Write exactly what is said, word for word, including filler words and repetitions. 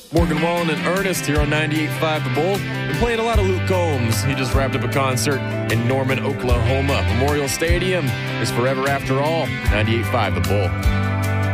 Morgan Wallen and Ernest here on ninety-eight point five The Bull. Been playing a lot of Luke Combs. He just wrapped up a concert in Norman, Oklahoma. Memorial Stadium is forever after all. ninety-eight point five The Bull.